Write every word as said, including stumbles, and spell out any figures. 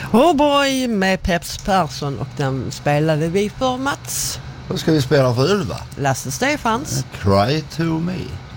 Oh boy med Peps Persson, och den spelade vi för Mats. Vad ska vi spela för Ylva? Lasse Stefans. Cry to me.